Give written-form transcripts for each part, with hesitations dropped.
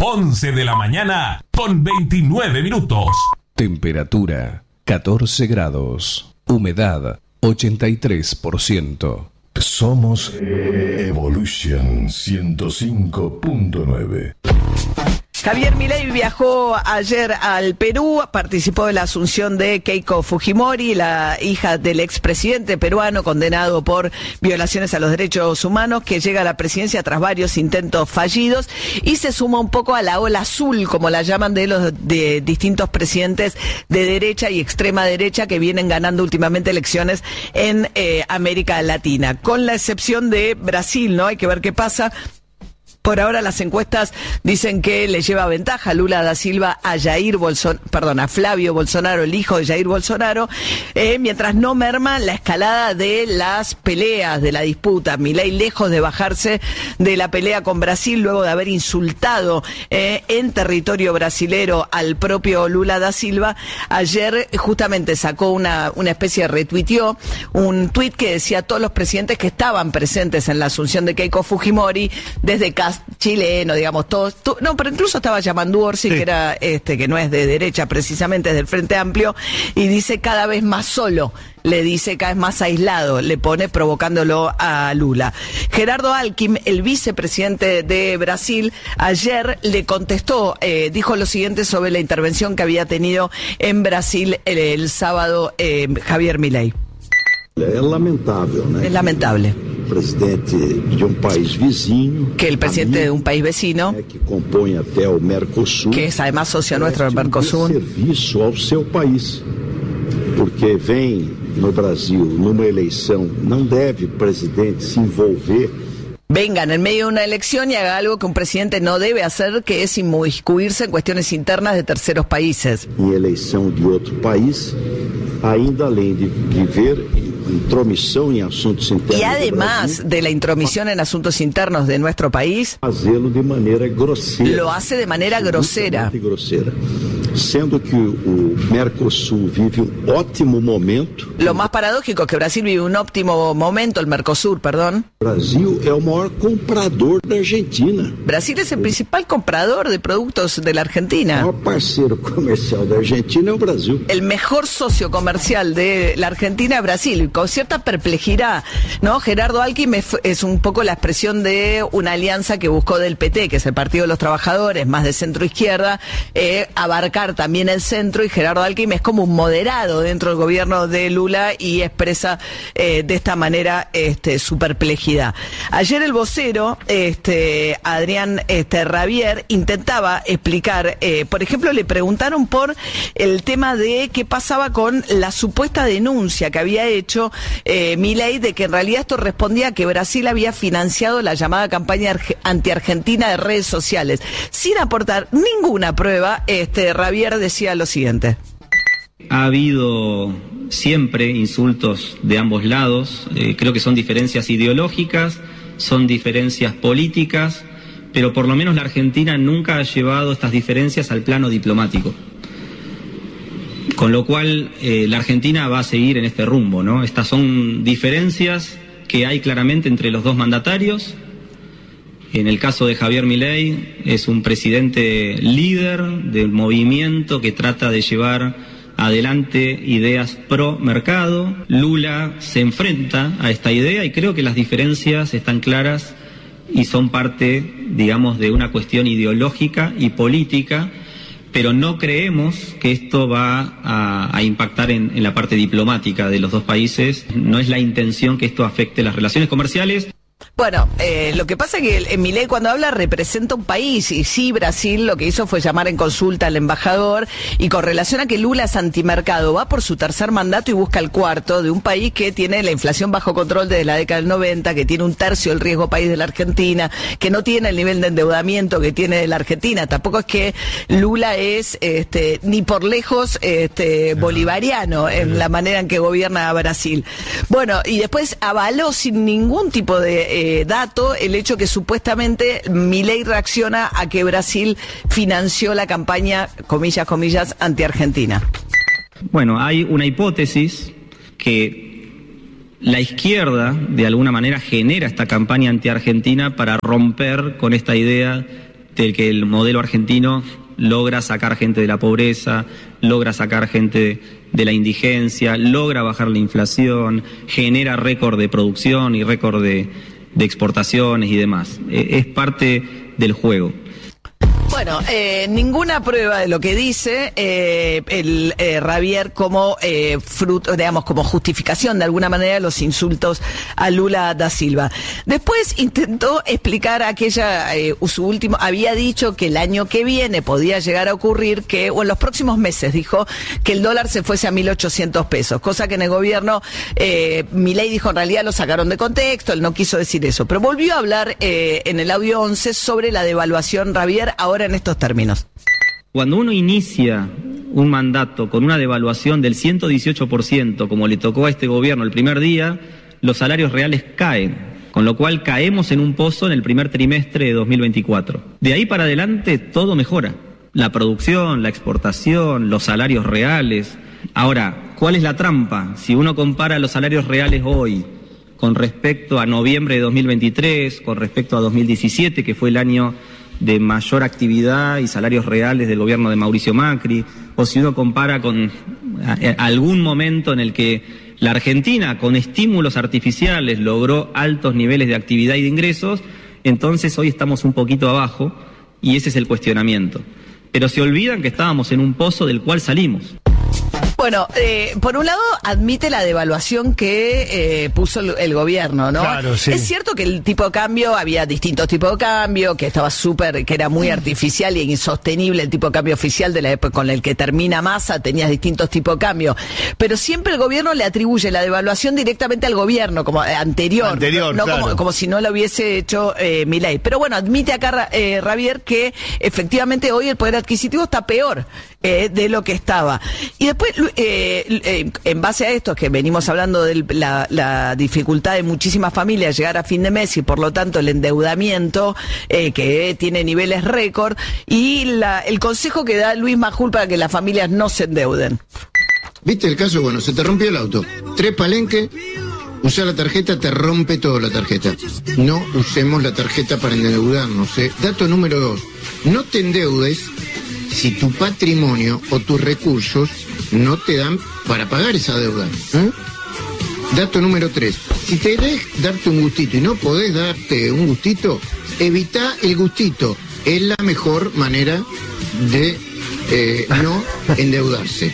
11 de la mañana con 29 minutos. Temperatura 14 grados. Humedad 83%. Somos Evolution 105.9. Javier Milei viajó ayer al Perú, participó de la asunción de Keiko Fujimori, la hija del expresidente peruano condenado por violaciones a los derechos humanos, que llega a la presidencia tras varios intentos fallidos y se suma un poco a la ola azul, como la llaman, de distintos presidentes de derecha y extrema derecha que vienen ganando últimamente elecciones en América Latina, con la excepción de Brasil, ¿no? Hay que ver qué pasa. Por ahora las encuestas dicen que le lleva ventaja Lula da Silva a Flavio Bolsonaro, el hijo de Jair Bolsonaro, mientras no merma la escalada de las peleas, de la disputa. Milei, lejos de bajarse de la pelea con Brasil, luego de haber insultado en territorio brasilero al propio Lula da Silva, ayer justamente sacó una especie de retuiteó un tuit que decía: todos los presidentes que estaban presentes en la asunción de Keiko Fujimori, desde chileno, digamos, todos, no, pero incluso estaba Yamandu Orsi, sí, que era que no es de derecha precisamente, es del Frente Amplio, y dice cada vez más solo, le dice cada vez más aislado, le pone provocándolo a Lula. Gerardo Alckmin, el vicepresidente de Brasil, ayer le contestó, dijo lo siguiente sobre la intervención que había tenido en Brasil el sábado Javier Milei. Es lamentable, ¿no? Es lamentable. Presidente de un país vecino, que el presidente de un país vecino, que compone hasta el Mercosur, que es además socio nuestro del Mercosur, serviço ao seu país, porque vem no Brasil numa eleição, não deve o presidente se envolver. Vengan en medio de una elección y haga algo que un presidente no debe hacer, que es inmiscuirse en cuestiones internas de terceros países. Em eleição de outro país, ainda além de viver intromisión en asuntos internos. Y además de la intromisión en asuntos internos de nuestro país, hacerlo de manera grosera. Lo hace de manera grosera. Siendo que o Mercosul vive un ótimo momento. Lo más paradójico es que Brasil vive un óptimo momento, el Mercosur, perdón. Brasil es el mayor comprador de Argentina. Brasil es el principal comprador de productos de la Argentina. El mayor parceiro comercial de Argentina es Brasil. El mejor socio comercial de la Argentina es Brasil. Con cierta perplejidad, ¿no? Gerardo Alckmin es un poco la expresión de una alianza que buscó del PT, que es el Partido de los Trabajadores, más de centro-izquierda, abarcar también el centro, y Gerardo Alckmin es como un moderado dentro del gobierno de Lula y expresa de esta manera su perplejidad. Ayer el vocero, Adrián Rabier, intentaba explicar, por ejemplo, le preguntaron por el tema de qué pasaba con la supuesta denuncia que había hecho Milei de que en realidad esto respondía a que Brasil había financiado la llamada campaña anti-argentina de redes sociales. Sin aportar ninguna prueba, Rabier decía lo siguiente. Ha habido siempre insultos de ambos lados, creo que son diferencias ideológicas, son diferencias políticas, pero por lo menos la Argentina nunca ha llevado estas diferencias al plano diplomático. Con lo cual, la Argentina va a seguir en este rumbo, ¿no? Estas son diferencias que hay claramente entre los dos mandatarios. En el caso de Javier Milei, es un presidente líder del movimiento que trata de llevar adelante ideas pro mercado. Lula se enfrenta a esta idea y creo que las diferencias están claras y son parte, digamos, de una cuestión ideológica y política, pero no creemos que esto va a impactar en la parte diplomática de los dos países. No es la intención que esto afecte las relaciones comerciales. Bueno, lo que pasa es que Milei cuando habla representa un país, y sí, Brasil lo que hizo fue llamar en consulta al embajador, y con relación a que Lula es antimercado, va por su tercer mandato y busca el cuarto, de un país que tiene la inflación bajo control desde la década del 90, que tiene un tercio del riesgo país de la Argentina, que no tiene el nivel de endeudamiento que tiene la Argentina. Tampoco es que Lula es ni por lejos bolivariano en la manera en que gobierna Brasil. Bueno, y después avaló sin ningún tipo de dato el hecho que supuestamente Milei reacciona a que Brasil financió la campaña, comillas, comillas, anti-Argentina. Bueno, hay una hipótesis que la izquierda de alguna manera genera esta campaña anti-Argentina para romper con esta idea de que el modelo argentino logra sacar gente de la pobreza, logra sacar gente de la indigencia, logra bajar la inflación, genera récord de producción y récord de exportaciones y demás. Es parte del juego. Bueno, ninguna prueba de lo que dice Javier como fruto, digamos, como justificación de alguna manera de los insultos a Lula da Silva. Después intentó explicar su último, había dicho que el año que viene podía llegar a ocurrir que, o en los próximos meses, dijo que el dólar se fuese a 1.800 pesos, cosa que en el gobierno Milei dijo en realidad lo sacaron de contexto, él no quiso decir eso, pero volvió a hablar en el audio 11 sobre la devaluación, Javier, ahora en estos términos. Cuando uno inicia un mandato con una devaluación del 118%, como le tocó a este gobierno el primer día, los salarios reales caen, con lo cual caemos en un pozo en el primer trimestre de 2024. De ahí para adelante todo mejora. La producción, la exportación, los salarios reales. Ahora, ¿cuál es la trampa? Si uno compara los salarios reales hoy con respecto a noviembre de 2023, con respecto a 2017, que fue el año de mayor actividad y salarios reales del gobierno de Mauricio Macri, o si uno compara con algún momento en el que la Argentina, con estímulos artificiales, logró altos niveles de actividad y de ingresos, entonces hoy estamos un poquito abajo, y ese es el cuestionamiento. Pero se olvidan que estábamos en un pozo del cual salimos. Bueno, por un lado admite la devaluación que puso el gobierno, ¿no? Claro, sí. Es cierto que el tipo de cambio, había distintos tipos de cambio, que estaba que era muy artificial y insostenible el tipo de cambio oficial de la época con el que termina Massa, tenías distintos tipos de cambio. Pero siempre el gobierno le atribuye la devaluación directamente al gobierno, como anterior, no claro. como si no lo hubiese hecho Milei. Pero bueno, admite acá Javier que efectivamente hoy el poder adquisitivo está peor de lo que estaba. Y después, en base a esto, que venimos hablando de la dificultad de muchísimas familias llegar a fin de mes y por lo tanto el endeudamiento que tiene niveles récord, y el consejo que da Luis Majul para que las familias no se endeuden. ¿Viste el caso? Bueno, se te rompió el auto. 3 palenques, usar la tarjeta, te rompe toda la tarjeta. No usemos la tarjeta para endeudarnos. Dato número 2. No te endeudes si tu patrimonio o tus recursos no te dan para pagar esa deuda. Dato número 3. Si querés darte un gustito y no podés darte un gustito, evita el gustito. Es la mejor manera de no endeudarse.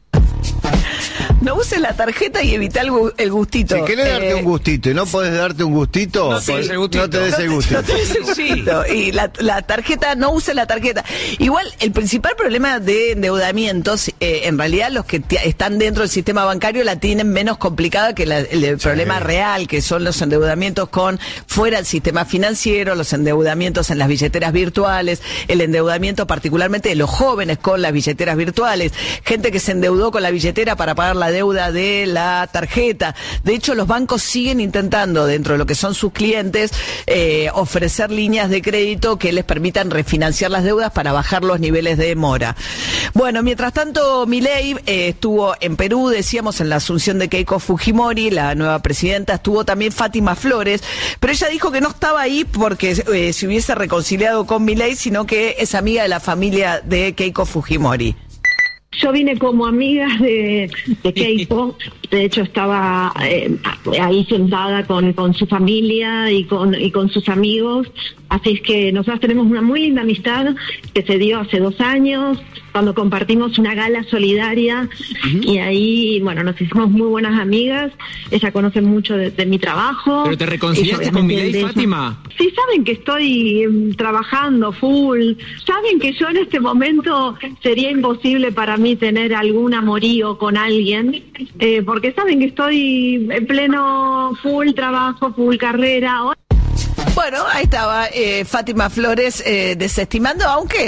No uses la tarjeta y evita el gustito. Si querés darte un gustito y no podés darte un gustito, no te des el gustito. No te des el gustito. Y la tarjeta, no uses la tarjeta. Igual, el principal problema de endeudamientos, en realidad los que están dentro del sistema bancario la tienen menos complicada que el problema real, que son los endeudamientos fuera del sistema financiero, los endeudamientos en las billeteras virtuales, el endeudamiento particularmente de los jóvenes con las billeteras virtuales, gente que se endeudó con la billetera para pagar la deuda de la tarjeta. De hecho, los bancos siguen intentando, dentro de lo que son sus clientes, ofrecer líneas de crédito que les permitan refinanciar las deudas para bajar los niveles de demora. Bueno, mientras tanto, Milei estuvo en Perú, decíamos, en la asunción de Keiko Fujimori, la nueva presidenta. Estuvo también Fátima Flores, pero ella dijo que no estaba ahí porque se hubiese reconciliado con Milei, sino que es amiga de la familia de Keiko Fujimori. Yo vine como amiga de Keiko, de hecho estaba ahí sentada con su familia y con sus amigos, así es que nosotros tenemos una muy linda amistad que se dio hace 2 años, cuando compartimos una gala solidaria, y ahí, bueno, nos hicimos muy buenas amigas. Ella conoce mucho de mi trabajo. ¿Pero te reconciliaste con Milei, Fátima? Sí, saben que estoy trabajando full, saben que yo en este momento sería imposible para mí tener algún amorío con alguien, porque saben que estoy en pleno full trabajo, full carrera. Bueno, ahí estaba Fátima Flores desestimando, aunque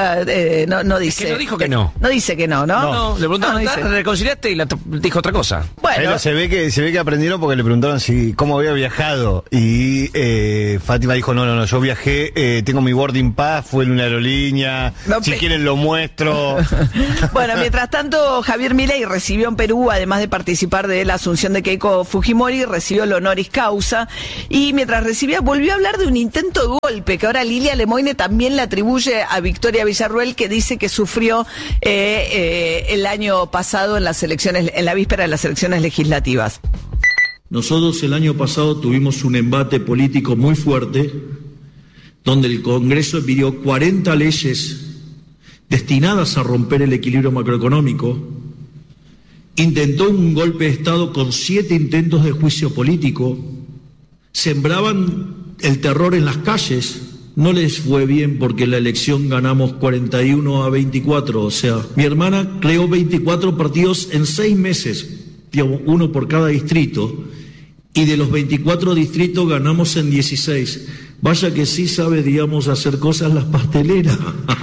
no dice. Es que no dijo que no. No dice que no, ¿no? No, le preguntaron, ¿te reconciliaste? Y dijo otra cosa. Bueno. Pero se ve que aprendieron porque le preguntaron cómo había viajado. Y Fátima dijo, no, yo viajé, tengo mi boarding pass, fue en una aerolínea, si quieren lo muestro. Bueno, mientras tanto, Javier Milei recibió en Perú, además de participar de la asunción de Keiko Fujimori, recibió el honoris causa, y mientras recibía, volvió a hablar de un intento de golpe que ahora Lilia Lemoine también le atribuye a Victoria Villarruel, que dice que sufrió el año pasado en las elecciones, en la víspera de las elecciones legislativas. Nosotros el año pasado tuvimos un embate político muy fuerte, donde el Congreso pidió 40 leyes destinadas a romper el equilibrio macroeconómico, intentó un golpe de Estado con 7 intentos de juicio político, sembraban el terror en las calles, no les fue bien porque la elección ganamos 41 a 24, o sea, mi hermana creó 24 partidos en 6 meses, digamos, uno por cada distrito, y de los 24 distritos ganamos en 16. Vaya que sí sabe, digamos, hacer cosas las pasteleras.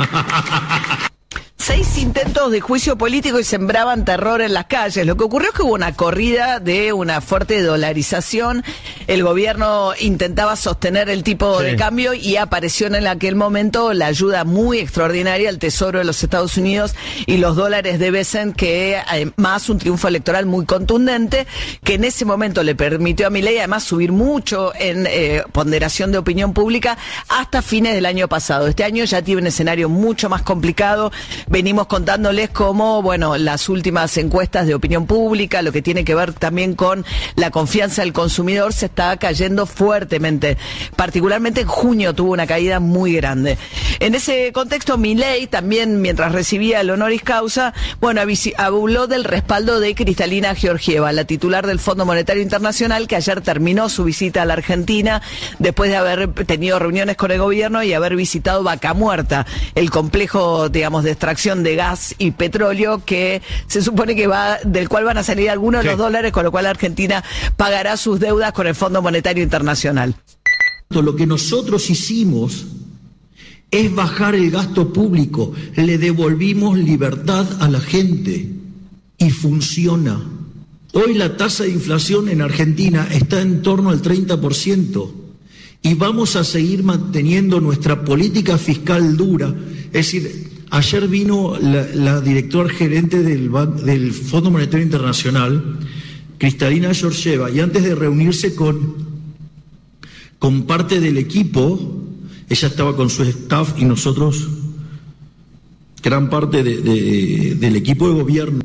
6 intentos de juicio político y sembraban terror en las calles. Lo que ocurrió es que hubo una corrida de una fuerte dolarización. El gobierno intentaba sostener el tipo de cambio y apareció en aquel momento la ayuda muy extraordinaria al Tesoro de los Estados Unidos y los dólares de Besen, que además un triunfo electoral muy contundente, que en ese momento le permitió a Milei además subir mucho en ponderación de opinión pública hasta fines del año pasado. Este año ya tiene un escenario mucho más complicado. Venimos contándoles cómo, bueno, las últimas encuestas de opinión pública, lo que tiene que ver también con la confianza del consumidor, se está cayendo fuertemente. Particularmente en junio tuvo una caída muy grande. En ese contexto, Milei también, mientras recibía el honoris causa, bueno, habló del respaldo de Kristalina Georgieva, la titular del Fondo Monetario Internacional, que ayer terminó su visita a la Argentina después de haber tenido reuniones con el gobierno y haber visitado Vaca Muerta, el complejo, digamos, de extracción de gas y petróleo que se supone que del cual van a salir algunos de los dólares, con lo cual la Argentina pagará sus deudas con el Fondo Monetario Internacional. Lo que nosotros hicimos es bajar el gasto público, le devolvimos libertad a la gente y funciona. Hoy la tasa de inflación en Argentina está en torno al 30% y vamos a seguir manteniendo nuestra política fiscal dura, es decir, ayer vino la directora gerente del Fondo Monetario Internacional, Kristalina Georgieva, y antes de reunirse con parte del equipo, ella estaba con su staff y nosotros, gran parte del equipo de gobierno,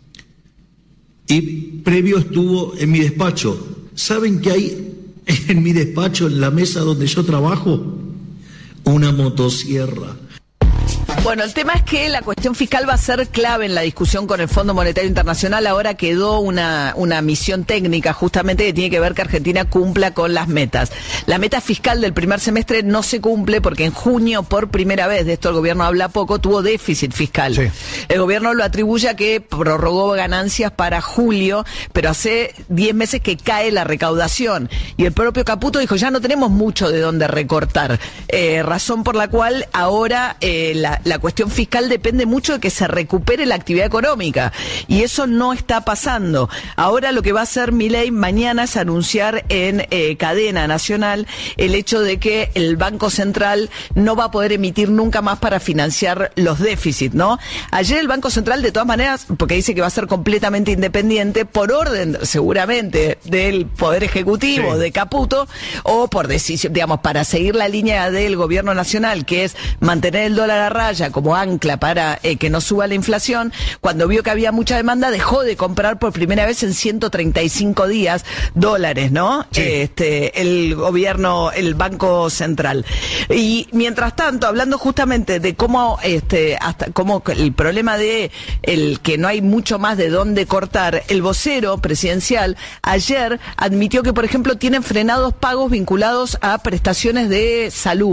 y previo estuvo en mi despacho. ¿Saben qué hay en mi despacho, en la mesa donde yo trabajo? Una motosierra. Bueno, el tema es que la cuestión fiscal va a ser clave en la discusión con el Fondo Monetario Internacional. Ahora quedó una misión técnica justamente que tiene que ver que Argentina cumpla con las metas. La meta fiscal del primer semestre no se cumple porque en junio, por primera vez, de esto el gobierno habla poco, tuvo déficit fiscal. Sí. El gobierno lo atribuye a que prorrogó ganancias para julio, pero hace 10 meses que cae la recaudación. Y el propio Caputo dijo, ya no tenemos mucho de dónde recortar. Razón por la cual ahora la cuestión fiscal depende mucho de que se recupere la actividad económica y eso no está pasando. Ahora lo que va a hacer Milei mañana es anunciar en cadena nacional el hecho de que el Banco Central no va a poder emitir nunca más para financiar los déficits, ¿no? Ayer el Banco Central, de todas maneras, porque dice que va a ser completamente independiente por orden seguramente del Poder Ejecutivo, de Caputo, o por decisión, digamos, para seguir la línea del gobierno nacional, que es mantener el dólar a raya como ancla para que no suba la inflación. Cuando vio que había mucha demanda, dejó de comprar por primera vez en 135 días dólares, ¿no? Sí. El gobierno, el Banco Central. Y mientras tanto, hablando justamente de cómo hasta cómo el problema de el que no hay mucho más de dónde cortar, el vocero presidencial ayer admitió que, por ejemplo, tienen frenados pagos vinculados a prestaciones de salud.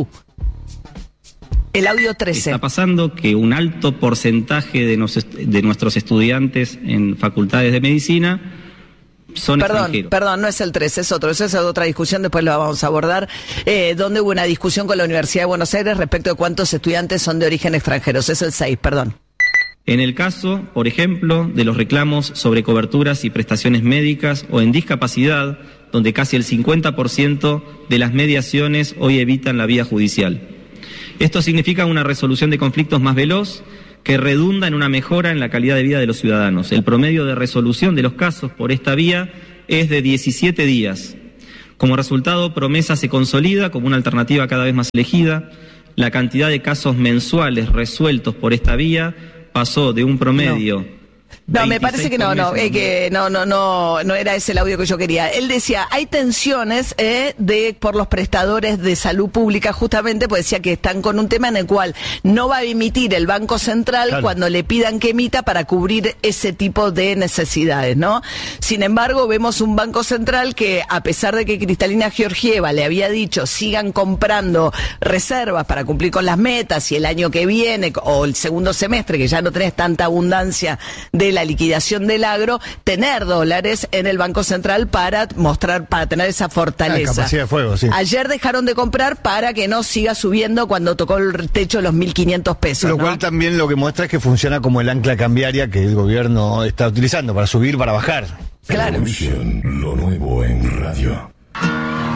El audio 13. Está pasando que un alto porcentaje de nuestros estudiantes en facultades de medicina son extranjeros. Perdón, no es el 13, es otro. Esa es otra discusión, después la vamos a abordar, donde hubo una discusión con la Universidad de Buenos Aires respecto de cuántos estudiantes son de origen extranjeros. Es el 6, perdón. En el caso, por ejemplo, de los reclamos sobre coberturas y prestaciones médicas o en discapacidad, donde casi el 50% de las mediaciones hoy evitan la vía judicial. Esto significa una resolución de conflictos más veloz que redunda en una mejora en la calidad de vida de los ciudadanos. El promedio de resolución de los casos por esta vía es de 17 días, Como resultado, Promesa se consolida como una alternativa cada vez más elegida. La cantidad de casos mensuales resueltos por esta vía pasó de un promedio... No, me parece que no era ese el audio que yo quería. Él decía, hay tensiones por los prestadores de salud pública, justamente, pues decía que están con un tema en el cual no va a emitir el Banco Central cuando le pidan que emita para cubrir ese tipo de necesidades, ¿no? Sin embargo, vemos un Banco Central que, a pesar de que Cristalina Georgieva le había dicho sigan comprando reservas para cumplir con las metas y el año que viene, o el segundo semestre, que ya no tenés tanta abundancia de la liquidación del agro, tener dólares en el Banco Central para tener esa fortaleza. Capacidad de fuego, sí. Ayer dejaron de comprar para que no siga subiendo cuando tocó el techo de los 1.500 pesos. Lo cual también lo que muestra es que funciona como el ancla cambiaria que el gobierno está utilizando para subir, para bajar. Claro. Evolution, lo nuevo en radio.